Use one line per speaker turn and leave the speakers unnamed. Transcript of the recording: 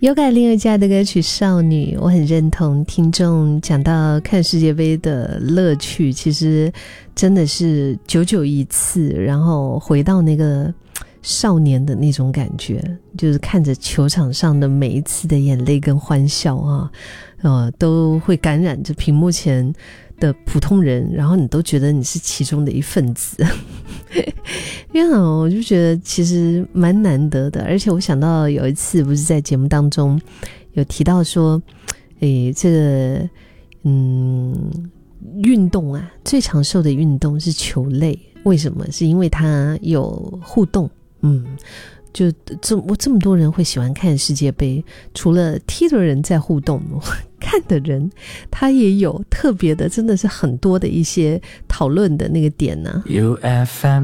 有改林宥嘉的歌曲《少女》，我很认同听众讲到看世界杯的乐趣，其实真的是久久一次，然后回到那个少年的那种感觉，就是看着球场上的每一次的眼泪跟欢笑啊，都会感染着屏幕前的普通人，然后你都觉得你是其中的一份子。因为我就觉得其实蛮难得的，而且我想到有一次不是在节目当中有提到说，这个运动啊，最长寿的运动是球类，为什么？是因为它有互动。就这么多人会喜欢看世界杯，除了踢的人在互动，看的人他也有特别的，真的是很多的一些讨论的那个点呢。
UFM